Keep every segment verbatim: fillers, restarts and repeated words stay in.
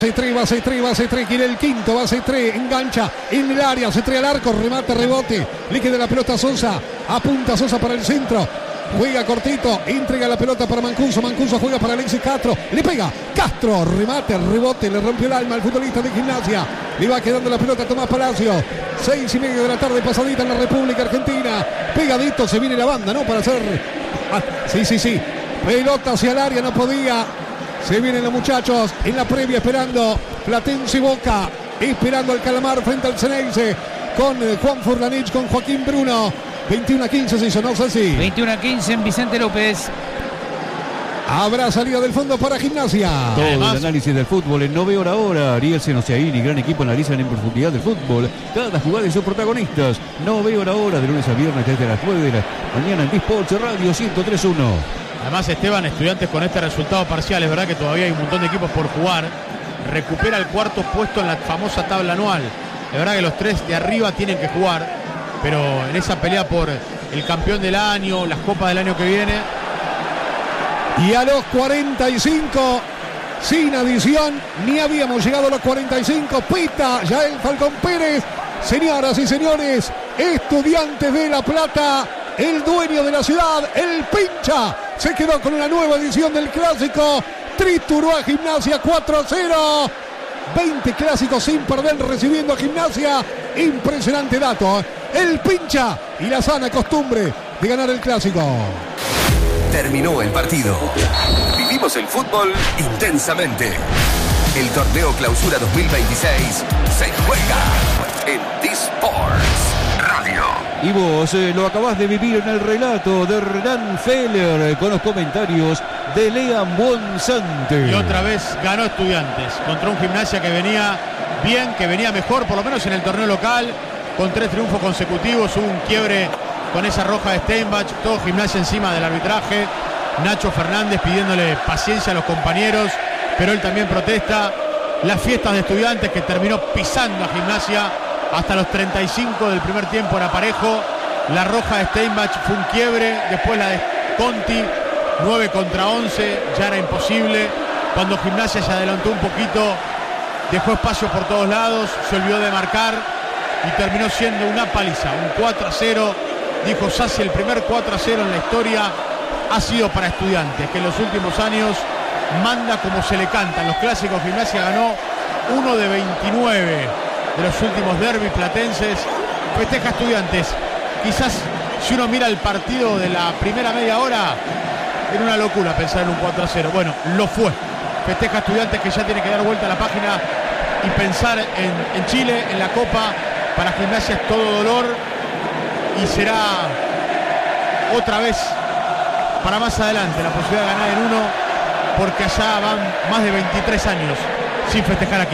Base tres, base tres, base tres, quiere el quinto, base tres, engancha en el área, se trae al arco, remate, rebote, le queda la pelota a Sosa, apunta Sosa para el centro, juega cortito, entrega la pelota para Mancuso, Mancuso juega para Alexis Castro, le pega, Castro, remate, rebote, le rompió el alma al futbolista de Gimnasia, le va quedando la pelota a Tomás Palacio, seis y media de la tarde pasadita en la República Argentina, pegadito se viene la banda, ¿no? Para hacer, ah, sí, sí, sí, pelota hacia el área, no podía. Se vienen los muchachos en la previa esperando Platense y Boca, esperando al Calamar frente al Ceneice con Juan Furlanich, con Joaquín Bruno. veintiuno a quince se hizo, no sé si. veintiuno a quince en Vicente López. Habrá salida del fondo para Gimnasia. Todo Además, el análisis del fútbol en Nove Hora Hora. Ariel Senociaín y gran equipo analizan en profundidad del fútbol. Cada jugada y sus protagonistas. Nove Hora Hora de lunes a viernes desde las nueve de la mañana en Disports Radio ciento tres punto uno. Además, Esteban, Estudiantes con este resultado parcial, es verdad que todavía hay un montón de equipos por jugar, recupera el cuarto puesto en la famosa tabla anual. Es verdad que los tres de arriba tienen que jugar, pero en esa pelea por el campeón del año, las copas del año que viene. Y a los cuarenta y cinco, sin adición, ni habíamos llegado a los cuarenta y cinco, pita ya el Falcón Pérez. Señoras y señores, Estudiantes de La Plata, el dueño de la ciudad, el Pincha, se quedó con una nueva edición del clásico, trituró a Gimnasia cuatro a cero, veinte clásicos sin perder recibiendo a Gimnasia, impresionante dato, el Pincha y la sana costumbre de ganar el clásico. Terminó el partido, vivimos el fútbol intensamente, el torneo Clausura dos mil veintiséis se juega en Disports Radio. Y vos eh, lo acabás de vivir en el relato de Hernán Feller, eh, con los comentarios de Lean Bonsante. Y otra vez ganó Estudiantes contra un Gimnasia que venía bien, que venía mejor, por lo menos en el torneo local, con tres triunfos consecutivos. Hubo un quiebre con esa roja de Steinbach, todo Gimnasia encima del arbitraje. Nacho Fernández pidiéndole paciencia a los compañeros, pero él también protesta. Las fiestas de Estudiantes, que terminó pisando a Gimnasia hasta los treinta y cinco del primer tiempo, era parejo. La roja de Steinbach fue un quiebre, después la de Conti, nueve contra once, ya era imposible. Cuando Gimnasia se adelantó un poquito, dejó espacio por todos lados, se olvidó de marcar y terminó siendo una paliza, un cuatro a cero. Dijo Sassi, el primer cuatro a cero en la historia ha sido para Estudiantes, que en los últimos años manda como se le cantan. Los clásicos, Gimnasia ganó uno de veintinueve de los últimos derbis platenses. Festeja Estudiantes. Quizás si uno mira el partido de la primera media hora, era una locura pensar en un cuatro a cero. Bueno, lo fue. Festeja Estudiantes, que ya tiene que dar vuelta a la página y pensar en, en Chile, en la Copa. Para Gimnasia es todo dolor y será otra vez para más adelante la posibilidad de ganar en uno, porque allá van más de veintitrés años sin festejar aquí.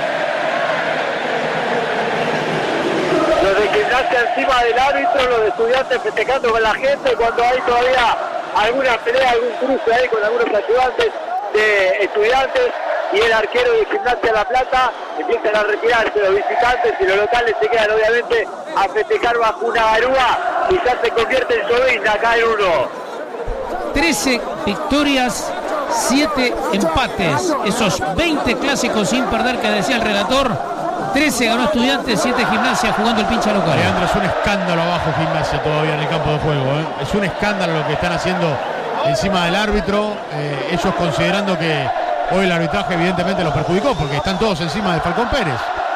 Los de Gimnasia encima del árbitro, los de Estudiantes festejando con la gente, cuando hay todavía alguna pelea, algún cruce ahí con algunos ayudantes de Estudiantes y el arquero de Gimnasia La Plata. Empiezan a retirarse los visitantes y los locales se quedan obviamente a festejar bajo una garúa y ya se convierte en Sovín acá en uno. trece victorias, siete empates. Esos veinte clásicos sin perder que decía el relator. trece ganó Estudiantes, siete Gimnasia, jugando el Pincha local. Leandro, es un escándalo abajo Gimnasia todavía en el campo de juego, ¿eh? Es un escándalo lo que están haciendo encima del árbitro. Eh, ellos considerando que hoy el arbitraje evidentemente los perjudicó, porque están todos encima de Falcón Pérez.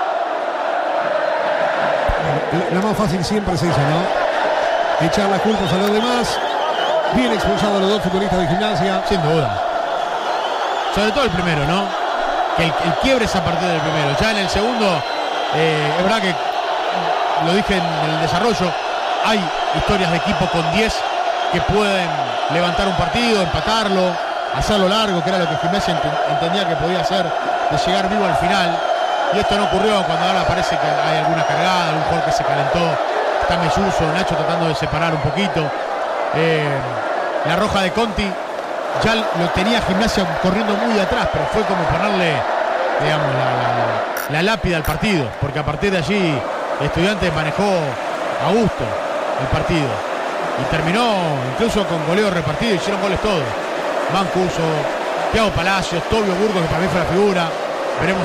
La, la más fácil siempre se hizo, ¿no? Echar las culpas a los demás. Bien expulsados los dos futbolistas de Gimnasia. Sin duda. Sobre todo el primero, ¿no? Que el, el quiebre es a partir del primero. Ya en el segundo, eh, es verdad que, lo dije en el desarrollo, hay historias de equipo con diez que pueden levantar un partido, empatarlo, hacerlo largo, que era lo que Gimnasia ent- entendía que podía hacer, de llegar vivo al final. Y esto no ocurrió cuando ahora parece que hay alguna cargada, algún jugador que se calentó. Está Melluso, Nacho tratando de separar un poquito. Eh, la roja de Conti ya lo tenía Gimnasia corriendo muy de atrás, pero fue como ponerle, digamos, la, la, la lápida al partido, porque a partir de allí Estudiantes manejó a gusto el partido y terminó incluso con goleo repartido. Hicieron goles todos: Mancuso, Thiago Palacios, Tobio Burgos, que para mí fue la figura, Veremos